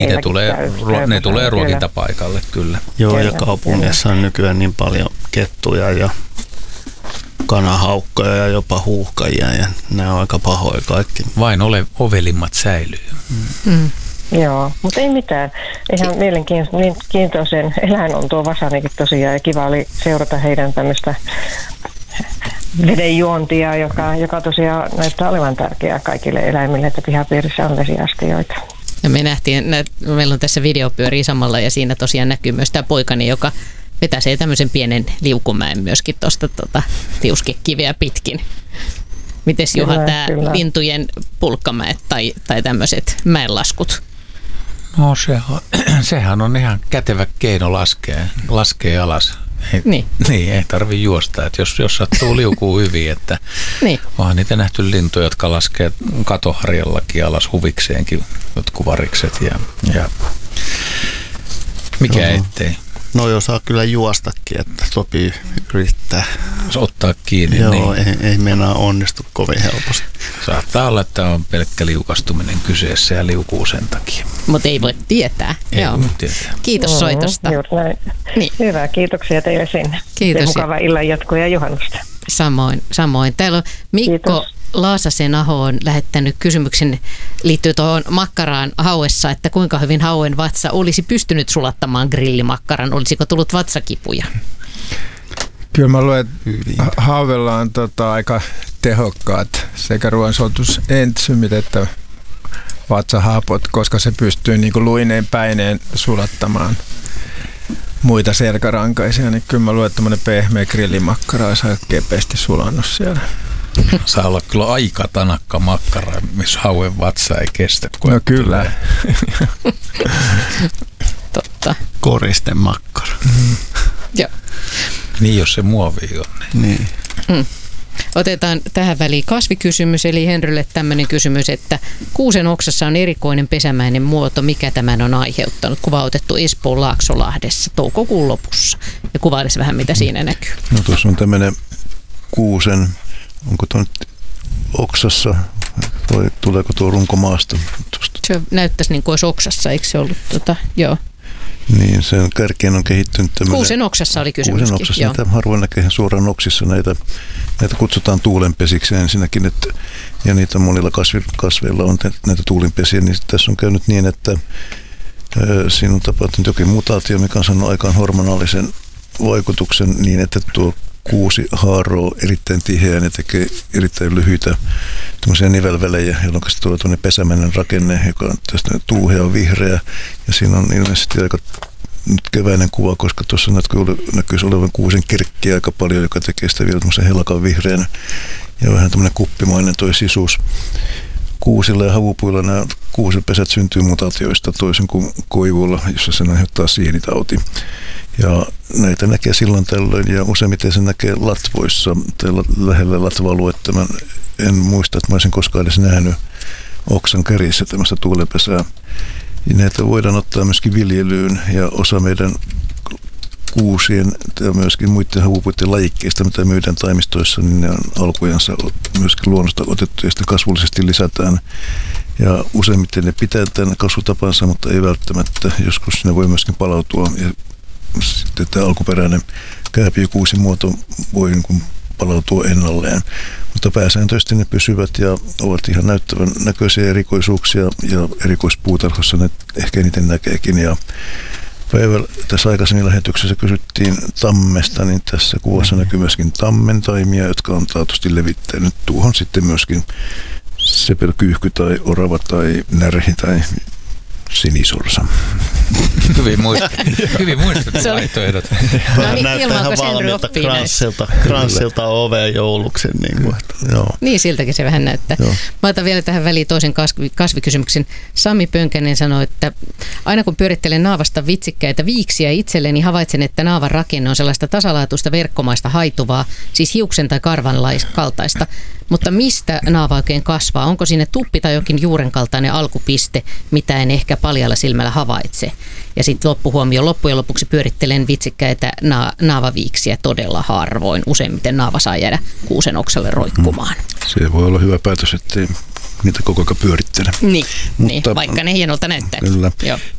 ne tulee ruokintapaikalle, kyllä. Joo, ja kaupungissa on nykyään niin paljon kettuja ja kanahaukkoja ja jopa huuhkajia, ja nämä on aika pahoja kaikki. Vain ovelimmat säilyy. Joo, mutta ei mitään. Ihan mielenkiintoisen eläin on tuo vasanikin tosiaan, ja kiva oli seurata heidän tämmöistä vedenjuontia, joka tosiaan näyttää olevan tärkeää kaikille eläimille, että pihapiirissä on vesiastioita. Ja me nähtiin, meillä on tässä video pyörii samalla, ja siinä tosiaan näkyy myös tämä poikani, joka vetäsee tämmöisen pienen liukumäen myöskin tuosta tiuskekiveä pitkin. Mites Juha, tämä lintujen pulkkamäet tai tämmöiset mäenlaskut? No sehän on ihan kätevä keino laskee alas. Niin, ei tarvitse juosta, että jos sattuu liukuu hyvin, että niin. Onhan niitä nähty lintuja, jotka laskee katoharjallakin alas huvikseenkin, jotkut varikset ja mikä ettei. No jos saa kyllä juostakin, että sopii yrittää. Ottaa kiinni. Joo, niin. ei meinaa onnistu kovin helposti. Saattaa olla, että on pelkkä liukastuminen kyseessä ja liukuu sen takia. Mutta ei voi tietää. Ei voi tietää. Kiitos soitosta. Juuri näin. Niin. Hyvä, kiitoksia teille sinne. Kiitos. Ja mukavaa illan jatkoa ja juhannusta. Samoin. Täällä on Mikko Laasasen Aho on lähettänyt kysymyksen liittyy tuohon makkaraan hauessa, että kuinka hyvin hauen vatsa olisi pystynyt sulattamaan grillimakkaran, olisiko tullut vatsakipuja? Kyllä mä luulen, että haavella on aika tehokkaat sekä ruoansulatusentsyymit että vatsahapot, koska se pystyy niin kuin luineen päineen sulattamaan muita selkärankaisia, niin kyllä mä luulen, että tämmöinen pehmeä grillimakkara olisi aika kepeästi sulannut siellä. Saa olla kyllä aika tanakka makkara, missä hauen vatsa ei kestä. No kyllä. Totta. Koristen makkara. Joo. Niin, jos se muovi on. Niin. Otetaan tähän väliin kasvikysymys, eli Henrylle tämmöinen kysymys, että kuusen oksassa on erikoinen pesämäinen muoto. Mikä tämän on aiheuttanut? Kuva otettu Espoon Laaksolahdessa toukokuun lopussa. Ja kuvailisi vähän, mitä siinä näkyy. No tuossa on tämmöinen kuusen, onko tuo nyt oksassa vai tuleeko tuo runkomaasta? Se näyttäisi niin kuin olisi oksassa, eikö se ollut? Joo. Niin, sen kärkeen on kehittynyt tämmöinen. Kuusen oksassa oli kysymyskin. Kuusen oksassa, niitä harvoin näkee suoraan oksissa. Näitä kutsutaan tuulenpesiksi ensinnäkin, ja niitä monilla kasveilla on näitä tuulinpesiä. Niin tässä on käynyt niin, että siinä on tapahtunut jokin mutaatio, mikä on saanut aikaan hormonaalisen vaikutuksen niin, että tuo kuusi haaroo erittäin tiheään ja tekee erittäin lyhyitä nivelvälejä, jolloin se tulee tuonne pesämäinen rakenne, joka on tästä tuuhea vihreä. Ja siinä on ilmeisesti aika nyt keväinen kuva, koska tuossa näkyisi olevan kuusen kirkkiä aika paljon, joka tekee sitä vielä tämmöisen helakan vihreänä. Ja vähän tämmöinen kuppimainen toi sisuus. Kuusilla ja havupuilla nämä kuusenpesät syntyy mutaatioista toisen kuin koivulla, jossa se aiheuttaa sienitauti. Ja näitä näkee silloin tällöin, ja useimmiten se näkee latvoissa tai lähellä latva-aluetta. Mä en muista, että mä olisin koskaan edes nähnyt oksan kärjissä tämmöistä tuulenpesää. Ja näitä voidaan ottaa myöskin viljelyyn, ja osa meidän kuusien ja myöskin muiden havupuiden lajikkeista, mitä myydään taimistoissa, niin ne on alkujansa myöskin luonnosta otettu ja sitä kasvullisesti lisätään. Ja useimmiten ne pitää tämän kasvutapansa, mutta ei välttämättä. Joskus ne voi myöskin palautua ja sitten tämä alkuperäinen kääpiökuusin muoto voi palautua ennalleen. Mutta pääsääntöisesti ne pysyvät ja ovat ihan näyttävän näköisiä erikoisuuksia ja erikoispuutarhassa ne ehkä eniten näkeekin. Ja päivällä tässä aikaisemmin lähetyksessä kysyttiin tammesta, niin tässä kuvassa näkyy myöskin tammentaimia, jotka on taatusti levittänyt tuohon sitten myöskin sepelkyyhky tai orava tai närhi tai sinisorsa. Hyvin muistettu vaihtoehdot. Näyttää ihan valmiilta kranssilta oveen jouluksen. Niin, siltäkin se vähän näyttää. Joo. Mä otan vielä tähän väliin toisen kasvikysymyksen. Sami Pönkänen sanoi, että aina kun pyörittelen naavasta vitsikkäitä viiksiä itselleni, havaitsen, että naavan rakenne on sellaista tasalaatuista verkkomaista haituvaa, siis hiuksen tai karvan kaltaista. Mutta mistä naava oikein kasvaa? Onko sinne tuppi tai jokin juuren kaltainen alkupiste, mitä en ehkä paljalla silmällä havaitse? Ja sitten loppuhuomio. Loppujen lopuksi pyörittelen vitsikkäitä naavaviiksiä todella harvoin. Useimmiten naava saa jäädä kuusen oksalle roikkumaan. Se voi olla hyvä päätös, ettei niitä koko ajan pyörittele. Niin, vaikka ne hienolta näyttää. Kyllä.